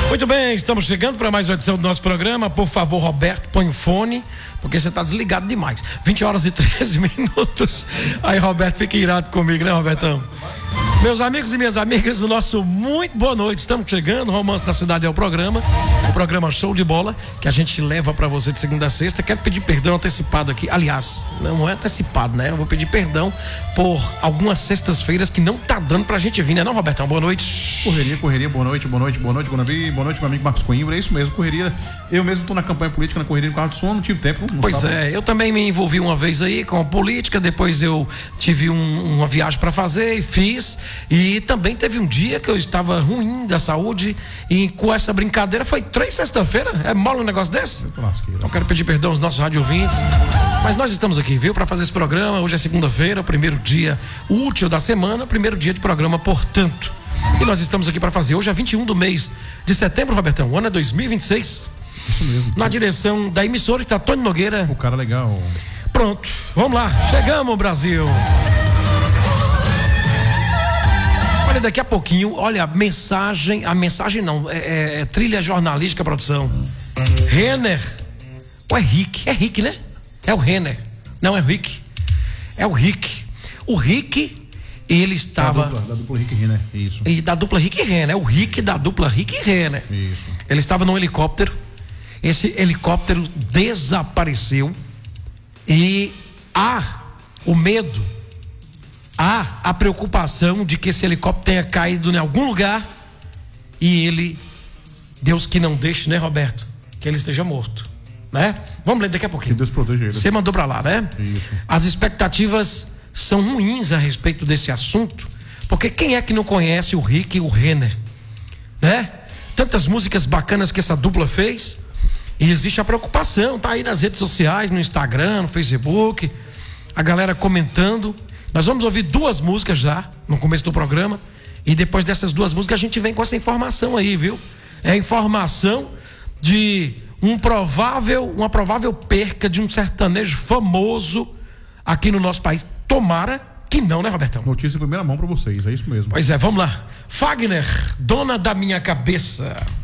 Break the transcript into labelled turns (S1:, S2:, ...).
S1: Muito bem, estamos chegando para mais uma edição do nosso programa. Por favor, Roberto, põe o fone, porque você está desligado demais. 20h13. Aí, Roberto, fica irado comigo, né, Robertão? Meus amigos e minhas amigas, o nosso muito boa noite. Estamos chegando, Romance da Cidade é o programa Show de Bola, que a gente leva para você de segunda a sexta. Quero pedir perdão antecipado aqui. Aliás, não é antecipado, né? Eu vou pedir perdão por algumas sextas-feiras que não tá dando pra gente vir, né, não, Robertão? Boa noite.
S2: Correria, boa noite, Guanabi, boa noite, meu amigo Marcos Coimbra. É isso mesmo, correria. Eu mesmo tô na campanha política, na correria no carro de som, não tive tempo.
S1: Pois é, eu também me envolvi uma vez aí com a política, depois eu tive uma viagem pra fazer e fiz. E também teve um dia que eu estava ruim da saúde e com essa brincadeira foi 3 sexta-feira. É mole um negócio desse? Então quero pedir perdão aos nossos rádio ouvintes, mas nós estamos aqui, viu, para fazer esse programa. Hoje é segunda-feira, o primeiro dia útil da semana, primeiro dia de programa, portanto. E nós estamos aqui para fazer. Hoje é 21 do mês de setembro, Robertão. O ano é 2026.
S2: Isso mesmo.
S1: Na direção da emissora está Tony Nogueira.
S2: O cara legal.
S1: Pronto, vamos lá. Chegamos, Brasil. Olha, daqui a pouquinho, olha, a mensagem não, é trilha jornalística, produção. Renner, ou é Rick, né? É o Renner, não é o Rick, é o Rick. O Rick, ele estava...
S2: Da dupla Rick e Renner, isso.
S1: E da dupla Rick e Renner, é o Rick da dupla Rick e Renner.
S2: Isso.
S1: Ele estava num helicóptero, esse helicóptero desapareceu e há o medo, há a preocupação de que esse helicóptero tenha caído em algum lugar e ele, Deus que não deixe, né, Roberto, que ele esteja morto, né? Vamos ler daqui a pouquinho.
S2: Que Deus proteja ele.
S1: Você mandou pra lá, né?
S2: Isso.
S1: As expectativas são ruins a respeito desse assunto, porque quem é que não conhece o Rick e o Renner, né? Tantas músicas bacanas que essa dupla fez, e existe a preocupação, tá aí nas redes sociais, no Instagram, no Facebook, a galera comentando. Nós vamos ouvir 2 músicas já no começo do programa e depois dessas 2 músicas a gente vem com essa informação aí, viu? É a informação de uma provável perca de um sertanejo famoso aqui no nosso país. Tomara que não, né, Robertão?
S2: Notícia em primeira mão pra vocês, é isso mesmo.
S1: Pois é, vamos lá. Fagner, Dona da Minha Cabeça.